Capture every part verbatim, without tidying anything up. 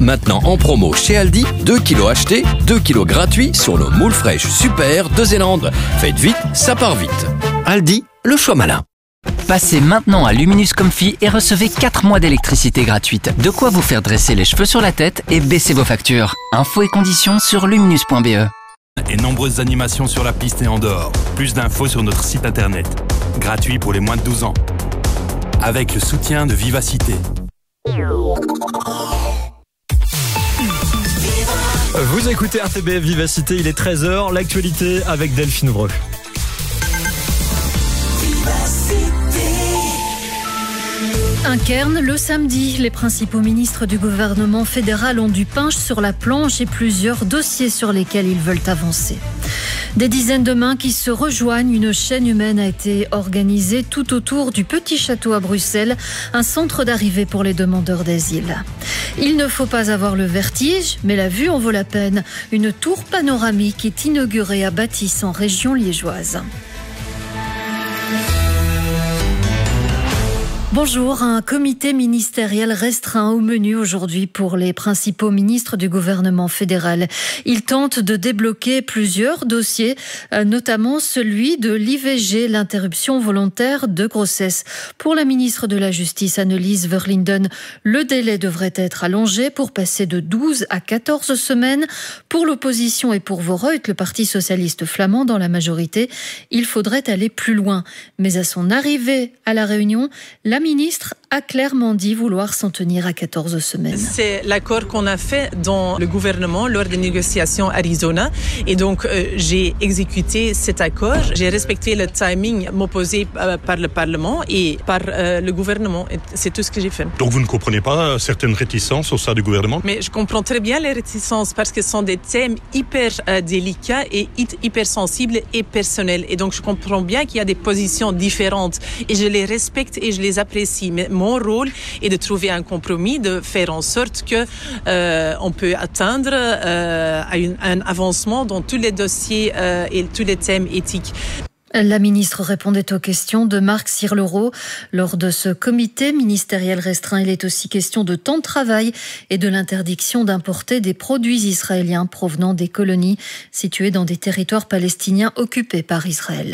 Maintenant en promo chez Aldi, deux kilos achetés, deux kilos gratuits sur nos moules fraîches super de Zélande. Faites vite, ça part vite. Aldi, le choix malin. Passez maintenant à Luminous Comfy et recevez quatre mois d'électricité gratuite. De quoi vous faire dresser les cheveux sur la tête et baisser vos factures. Infos et conditions sur luminous point b e. Et nombreuses animations sur la piste et en dehors. Plus d'infos sur notre site internet. Gratuit pour les moins de douze ans. Avec le soutien de Vivacité. Vous écoutez R T B F Vivacité, il est treize heures, l'actualité avec Delphine Breu. Un cairn le samedi. Les principaux ministres du gouvernement fédéral ont du pain sur la planche et plusieurs dossiers sur lesquels ils veulent avancer. Des dizaines de mains qui se rejoignent. Une chaîne humaine a été organisée tout autour du Petit Château à Bruxelles, un centre d'arrivée pour les demandeurs d'asile. Il ne faut pas avoir le vertige, mais la vue en vaut la peine. Une tour panoramique est inaugurée à Bâtisse en région liégeoise. Bonjour, un comité ministériel restreint au menu aujourd'hui pour les principaux ministres du gouvernement fédéral. Il tente de débloquer plusieurs dossiers, notamment celui de l'I V G, l'interruption volontaire de grossesse. Pour la ministre de la Justice, Annelies Verlinden, le délai devrait être allongé pour passer de douze à quatorze semaines. Pour l'opposition et pour Voorhout, le Parti socialiste flamand dans la majorité, il faudrait aller plus loin. Mais à son arrivée à la réunion, la ministre a clairement dit vouloir s'en tenir à quatorze semaines. C'est l'accord qu'on a fait dans le gouvernement lors des négociations Arizona. Et donc, euh, j'ai exécuté cet accord. J'ai respecté le timing m'opposé euh, par le Parlement et par euh, le gouvernement. Et c'est tout ce que j'ai fait. Donc, vous ne comprenez pas certaines réticences au sein du gouvernement? Mais je comprends très bien les réticences parce que ce sont des thèmes hyper euh, délicats et hyper sensibles et personnels. Et donc, je comprends bien qu'il y a des positions différentes et je les respecte et je les apprécie. Mais mon rôle est de trouver un compromis, de faire en sorte que euh, on peut atteindre euh, un, un avancement dans tous les dossiers euh, et tous les thèmes éthiques. La ministre répondait aux questions de Marc Sirlereau. Lors de ce comité ministériel restreint, il est aussi question de temps de travail et de l'interdiction d'importer des produits israéliens provenant des colonies situées dans des territoires palestiniens occupés par Israël.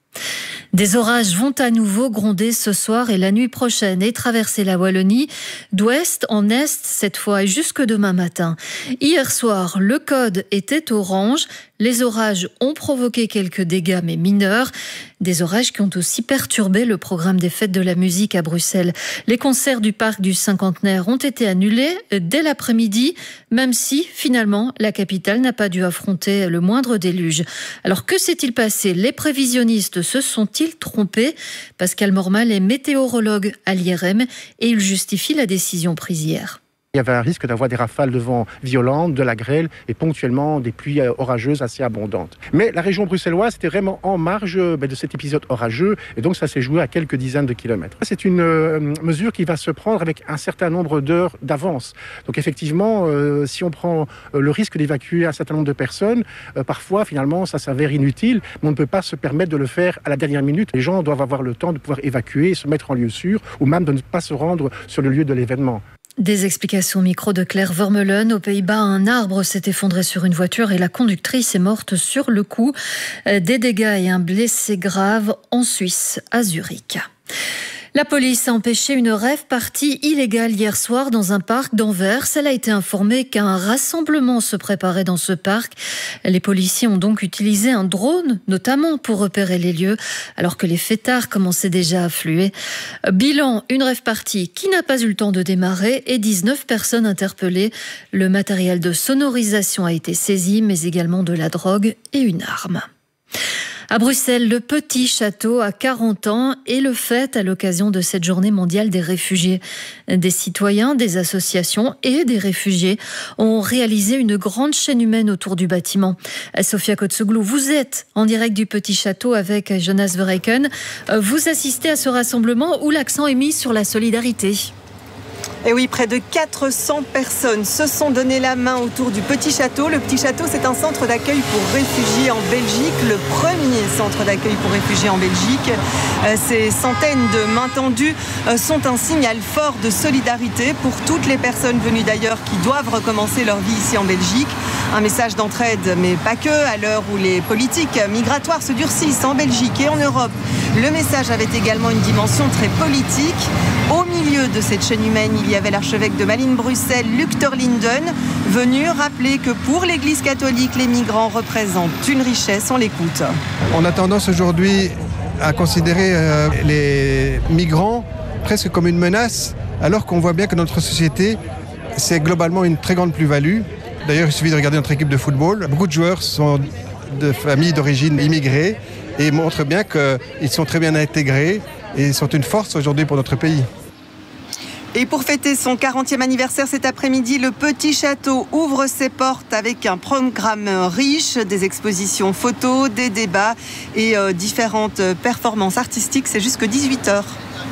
Des orages vont à nouveau gronder ce soir et la nuit prochaine et traverser la Wallonie d'ouest en est cette fois et jusque demain matin. Hier soir, le code était orange. Les orages ont provoqué quelques dégâts mais mineurs. Des orages qui ont aussi perturbé le programme des fêtes de la musique à Bruxelles. Les concerts du parc du Cinquantenaire ont été annulés dès l'après-midi, même si finalement la capitale n'a pas dû affronter le moindre déluge. Alors que s'est-il passé? Les prévisionnistes se sont-ils trompés? Pascal Mormal est météorologue à l'I R M et il justifie la décision prise hier. Il y avait un risque d'avoir des rafales de vent violentes, de la grêle et ponctuellement des pluies orageuses assez abondantes. Mais la région bruxelloise était vraiment en marge de cet épisode orageux et donc ça s'est joué à quelques dizaines de kilomètres. C'est une euh, mesure qui va se prendre avec un certain nombre d'heures d'avance. Donc effectivement, euh, si on prend le risque d'évacuer un certain nombre de personnes, euh, parfois finalement ça s'avère inutile, mais on ne peut pas se permettre de le faire à la dernière minute. Les gens doivent avoir le temps de pouvoir évacuer et se mettre en lieu sûr ou même de ne pas se rendre sur le lieu de l'événement. Des explications au micro de Claire Vermeulen. Aux Pays-Bas, un arbre s'est effondré sur une voiture et la conductrice est morte sur le coup. Des dégâts et un blessé grave en Suisse, à Zurich. La police a empêché une rave party illégale hier soir dans un parc d'Anvers. Elle a été informée qu'un rassemblement se préparait dans ce parc. Les policiers ont donc utilisé un drone, notamment pour repérer les lieux, alors que les fêtards commençaient déjà à affluer. Bilan, une rave party qui n'a pas eu le temps de démarrer et dix-neuf personnes interpellées. Le matériel de sonorisation a été saisi, mais également de la drogue et une arme. À Bruxelles, le Petit Château a quarante ans et le fête à l'occasion de cette journée mondiale des réfugiés. Des citoyens, des associations et des réfugiés ont réalisé une grande chaîne humaine autour du bâtiment. Sofia Kotsoglou, vous êtes en direct du Petit Château avec Jonas Verreyken. Vous assistez à ce rassemblement où l'accent est mis sur la solidarité. Et oui, près de quatre cents personnes se sont donné la main autour du Petit Château. Le Petit Château, c'est un centre d'accueil pour réfugiés en Belgique, le premier centre d'accueil pour réfugiés en Belgique. Ces centaines de mains tendues sont un signal fort de solidarité pour toutes les personnes venues d'ailleurs qui doivent recommencer leur vie ici en Belgique. Un message d'entraide, mais pas que, à l'heure où les politiques migratoires se durcissent en Belgique et en Europe. Le message avait également une dimension très politique. Au milieu de cette chaîne humaine, il y avait l'archevêque de Malines-Bruxelles, Luc Torlinden, venu rappeler que pour l'Église catholique, les migrants représentent une richesse. On l'écoute. On a tendance aujourd'hui à considérer euh, les migrants presque comme une menace, alors qu'on voit bien que notre société, c'est globalement une très grande plus-value. D'ailleurs, il suffit de regarder notre équipe de football. Beaucoup de joueurs sont de familles d'origine immigrées et montrent bien qu'ils sont très bien intégrés et sont une force aujourd'hui pour notre pays. Et pour fêter son quarantième anniversaire cet après-midi, le Petit Château ouvre ses portes avec un programme riche, des expositions photos, des débats et euh, différentes performances artistiques. C'est jusque dix-huit heures.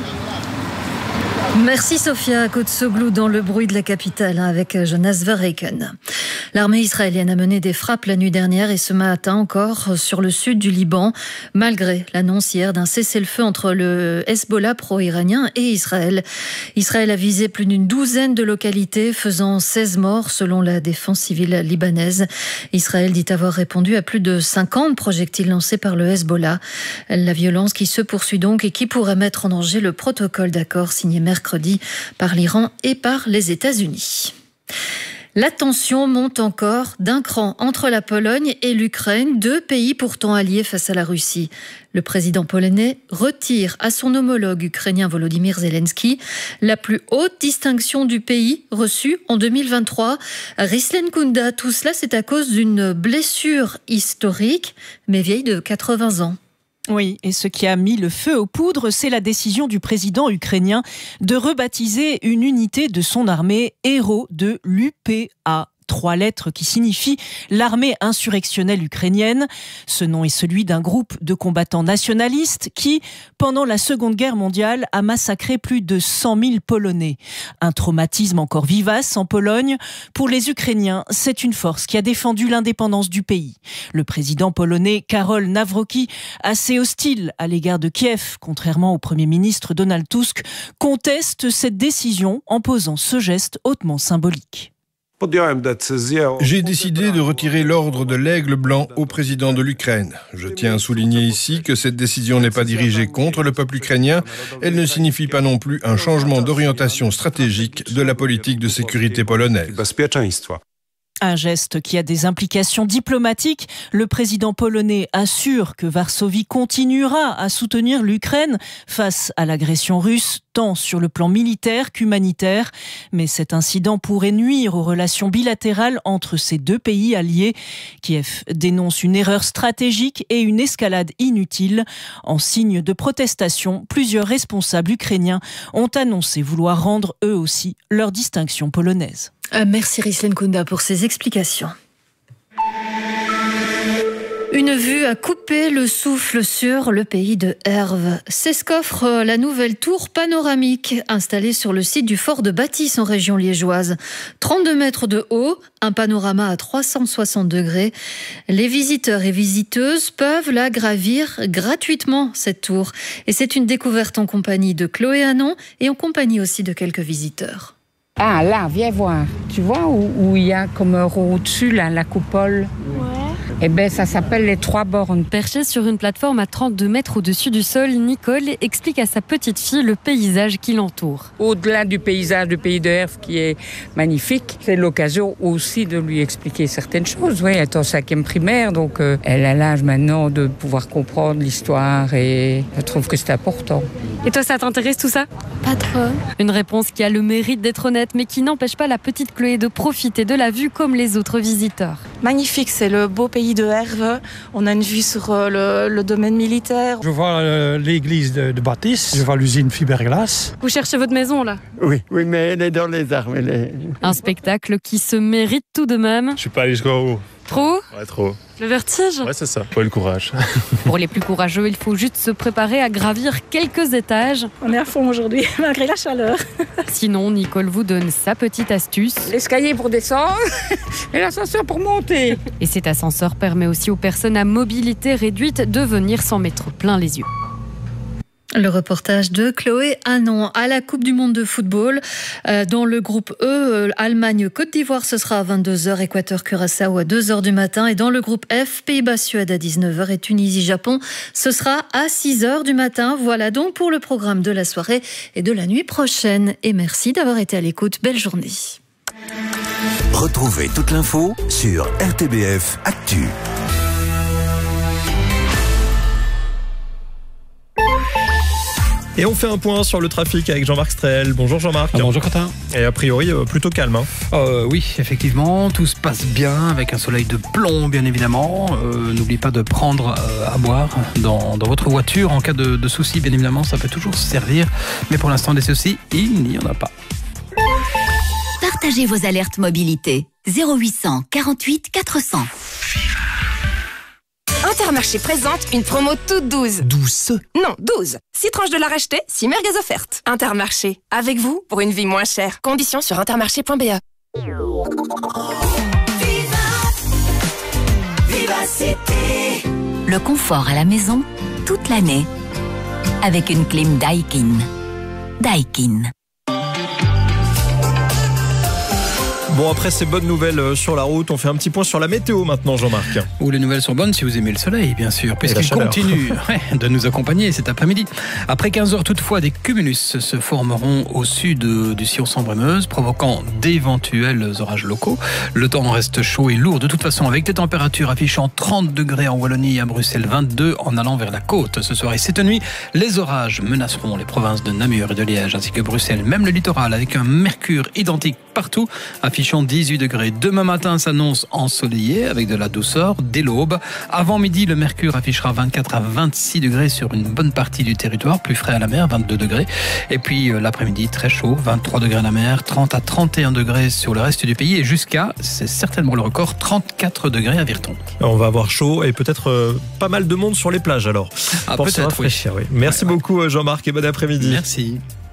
Merci Sophia Kotsoglou dans le bruit de la capitale avec Jonas Verheiken. L'armée israélienne a mené des frappes la nuit dernière et ce matin encore sur le sud du Liban, malgré l'annonce hier d'un cessez-le-feu entre le Hezbollah pro-iranien et Israël. Israël a visé plus d'une douzaine de localités, faisant seize morts selon la défense civile libanaise. Israël dit avoir répondu à plus de cinquante projectiles lancés par le Hezbollah. La violence qui se poursuit donc et qui pourrait mettre en danger le protocole d'accord signé mercredi par l'Iran et par les États-Unis. La tension monte encore d'un cran entre la Pologne et l'Ukraine, deux pays pourtant alliés face à la Russie. Le président polonais retire à son homologue ukrainien Volodymyr Zelensky la plus haute distinction du pays reçue en deux mille vingt-trois. Rislen Kunda, tout cela c'est à cause d'une blessure historique, mais vieille de quatre-vingts ans. Oui, et ce qui a mis le feu aux poudres, c'est la décision du président ukrainien de rebaptiser une unité de son armée héros de l'U P A. Trois lettres qui signifient l'armée insurrectionnelle ukrainienne. Ce nom est celui d'un groupe de combattants nationalistes qui, pendant la Seconde Guerre mondiale, a massacré plus de cent mille Polonais. Un traumatisme encore vivace en Pologne. Pour les Ukrainiens, c'est une force qui a défendu l'indépendance du pays. Le président polonais Karol Nawrocki, assez hostile à l'égard de Kiev, contrairement au Premier ministre Donald Tusk, conteste cette décision en posant ce geste hautement symbolique. J'ai décidé de retirer l'ordre de l'aigle blanc au président de l'Ukraine. Je tiens à souligner ici que cette décision n'est pas dirigée contre le peuple ukrainien. Elle ne signifie pas non plus un changement d'orientation stratégique de la politique de sécurité polonaise. Un geste qui a des implications diplomatiques. Le président polonais assure que Varsovie continuera à soutenir l'Ukraine face à l'agression russe, tant sur le plan militaire qu'humanitaire. Mais cet incident pourrait nuire aux relations bilatérales entre ces deux pays alliés. Kiev dénonce une erreur stratégique et une escalade inutile. En signe de protestation, plusieurs responsables ukrainiens ont annoncé vouloir rendre eux aussi leur distinction polonaise. Merci Rislen Kunda pour ces explications. Une vue à couper le souffle sur le pays de Herve. C'est ce qu'offre la nouvelle tour panoramique installée sur le site du fort de Bâtisse en région liégeoise. trente-deux mètres de haut, un panorama à trois cent soixante degrés. Les visiteurs et visiteuses peuvent la gravir gratuitement, cette tour. Et c'est une découverte en compagnie de Chloé Hanon et en compagnie aussi de quelques visiteurs. Ah là, viens voir. Tu vois où il y a comme un rond au-dessus, là, la coupole? Ouais. Eh bien, ça s'appelle les trois bornes. Perchée sur une plateforme à trente-deux mètres au-dessus du sol, Nicole explique à sa petite fille le paysage qui l'entoure. Au-delà du paysage du pays de Herve qui est magnifique, c'est l'occasion aussi de lui expliquer certaines choses. Oui, elle est en cinquième primaire, donc euh, elle a l'âge maintenant de pouvoir comprendre l'histoire et je trouve que c'est important. Et toi, ça t'intéresse tout ça? Pas trop. Une réponse qui a le mérite d'être honnête, mais qui n'empêche pas la petite Chloé de profiter de la vue comme les autres visiteurs. Magnifique, c'est le beau pays de Herve. On a une vue sur le, le domaine militaire. Je vois euh, l'église de, de Bâtisse, je vois l'usine Fiberglass. Vous cherchez votre maison là? Oui, oui, mais elle est dans les arbres. Elle est... Un spectacle qui se mérite tout de même. Je suis pas allé jusqu'au Trop ? Ouais, trop. Le vertige ? Ouais, c'est ça. Faut le courage. Pour les plus courageux, il faut juste se préparer à gravir quelques étages. On est à fond aujourd'hui, malgré la chaleur. Sinon, Nicole vous donne sa petite astuce. L'escalier pour descendre et l'ascenseur pour monter. Et cet ascenseur permet aussi aux personnes à mobilité réduite de venir s'en mettre plein les yeux. Le reportage de Chloé Hanon. À la Coupe du Monde de football, euh, dans le groupe E, euh, Allemagne-Côte d'Ivoire, ce sera à vingt-deux heures, Équateur-Curaçao à deux heures du matin. Et dans le groupe F, Pays-Bas-Suède à dix-neuf heures et Tunisie-Japon, ce sera à six heures du matin. Voilà donc pour le programme de la soirée et de la nuit prochaine. Et merci d'avoir été à l'écoute. Belle journée. Retrouvez toute l'info sur R T B F Actu. Et on fait un point sur le trafic avec Jean-Marc Strel. Bonjour Jean-Marc. Ah, bonjour Quentin. Et a priori, euh, plutôt calme. Hein. Euh, oui, effectivement, tout se passe bien avec un soleil de plomb, bien évidemment. Euh, n'oubliez pas de prendre euh, à boire dans, dans votre voiture. En cas de, de soucis, bien évidemment, ça peut toujours servir. Mais pour l'instant, des soucis, il n'y en a pas. Partagez vos alertes mobilité. zéro huit cent quarante-huit quatre cents. Intermarché présente une promo toute douce. Douce? Non, douze. six tranches de la racheter, six merguez offertes. Intermarché, avec vous pour une vie moins chère. Conditions sur intermarché point b e. Vivacité. Le confort à la maison, toute l'année. Avec une clim Daikin. Daikin. Bon, après ces bonnes nouvelles sur la route, on fait un petit point sur la météo maintenant, Jean-Marc. Où les nouvelles sont bonnes si vous aimez le soleil, bien sûr, puisqu'il continue ouais, de nous accompagner cet après-midi. Après quinze heures, toutefois, des cumulus se formeront au sud du sillon Sambre-et-Meuse, provoquant d'éventuels orages locaux. Le temps reste chaud et lourd de toute façon, avec des températures affichant trente degrés en Wallonie et à Bruxelles, vingt-deux en allant vers la côte. Ce soir et cette nuit, les orages menaceront les provinces de Namur et de Liège, ainsi que Bruxelles, même le littoral, avec un mercure identique partout, affichant dix-huit degrés. Demain matin s'annonce ensoleillé avec de la douceur dès l'aube. Avant midi, le mercure affichera vingt-quatre à vingt-six degrés sur une bonne partie du territoire, plus frais à la mer, vingt-deux degrés. Et puis euh, l'après-midi, très chaud, vingt-trois degrés à la mer, trente à trente et un degrés sur le reste du pays et jusqu'à, c'est certainement le record, trente-quatre degrés à Virton. On va avoir chaud et peut-être euh, pas mal de monde sur les plages alors. Ah, pour peut-être, se rafraîchir, oui. Merci ouais, beaucoup Jean-Marc et bon après-midi. Merci.